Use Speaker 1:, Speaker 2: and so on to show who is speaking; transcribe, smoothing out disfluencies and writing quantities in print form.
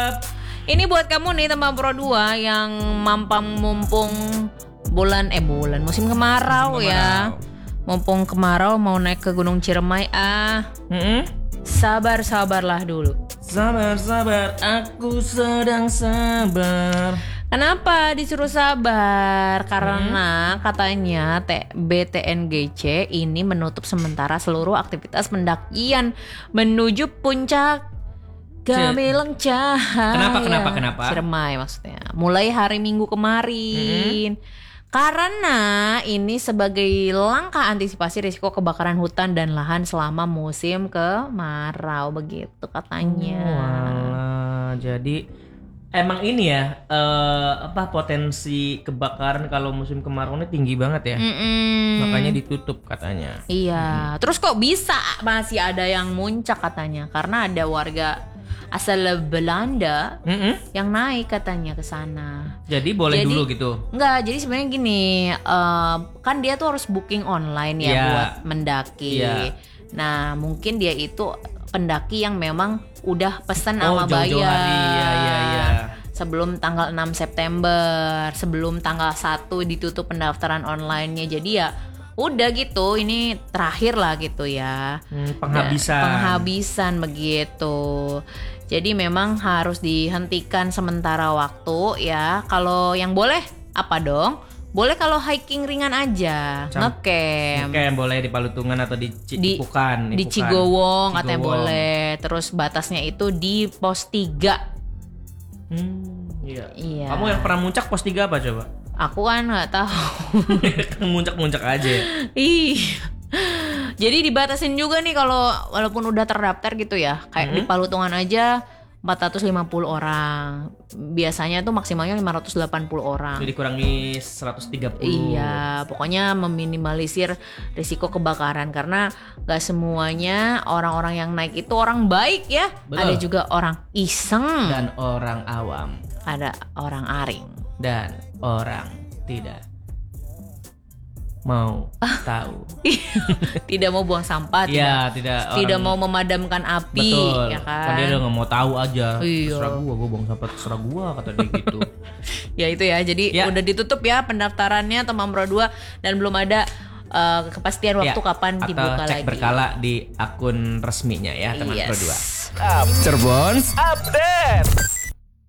Speaker 1: Ini buat kamu nih teman Pro 2 yang mumpung musim kemarau ya. Mumpung kemarau mau naik ke Gunung Ciremai Sabarlah dulu.
Speaker 2: Sabar, aku sedang sabar.
Speaker 1: Kenapa disuruh sabar? Karena katanya BTNGC ini menutup sementara seluruh aktivitas pendakian menuju puncak Gemilang Cahaya.
Speaker 2: Kenapa?
Speaker 1: Ciremai maksudnya. Mulai hari Minggu kemarin. Karena ini sebagai langkah antisipasi risiko kebakaran hutan dan lahan selama musim kemarau, begitu katanya.
Speaker 2: Walah, jadi emang ini ya potensi kebakaran kalau musim kemarau ini tinggi banget ya. Makanya ditutup katanya.
Speaker 1: Iya. Terus kok bisa masih ada yang muncak katanya? Karena ada warga asal Belanda yang naik katanya ke sana.
Speaker 2: Jadi boleh dulu gitu?
Speaker 1: Enggak, jadi sebenarnya gini, kan dia tuh harus booking online ya buat mendaki. Nah, mungkin dia itu pendaki yang memang udah pesan sama bayar.
Speaker 2: Iya.
Speaker 1: Sebelum tanggal 6 September, sebelum tanggal 1 ditutup pendaftaran online-nya. Jadi ya udah gitu, ini terakhir lah gitu ya. Penghabisan begitu. Jadi memang harus dihentikan sementara waktu ya. Kalau yang boleh apa dong? Boleh kalau hiking ringan aja, ngecamp.
Speaker 2: Boleh di Palutungan atau di Cipukan.
Speaker 1: Di Cigowong katanya boleh. Terus batasnya itu di pos 3.
Speaker 2: Iya. Kamu yang pernah muncak pos 3 apa coba?
Speaker 1: Aku kan nggak tahu.
Speaker 2: Muncak aja.
Speaker 1: Jadi dibatasin juga nih kalau walaupun udah terdaftar gitu ya. Kayak di Palutungan aja 450 orang. Biasanya tuh maksimalnya 580 orang.
Speaker 2: Jadi kurangi 130.
Speaker 1: Iya, pokoknya meminimalisir risiko kebakaran karena gak semuanya orang-orang yang naik itu orang baik ya.
Speaker 2: Betul.
Speaker 1: Ada juga orang iseng
Speaker 2: dan orang awam.
Speaker 1: Ada orang aring
Speaker 2: dan orang tidak mau tahu.
Speaker 1: Tidak mau buang sampah, tidak mau memadamkan api.
Speaker 2: Betul.
Speaker 1: Ya kan
Speaker 2: dia udah nggak mau tahu aja.
Speaker 1: Iya.
Speaker 2: Terserah gue buang sampah, terserah gue, kata dia gitu.
Speaker 1: Ya itu ya, jadi udah ditutup ya pendaftarannya teman Pro 2 dan belum ada kepastian waktu kapan dibuka lagi.
Speaker 2: Atau cek berkala di akun resminya ya teman Pro 2.
Speaker 3: Cirebon Update.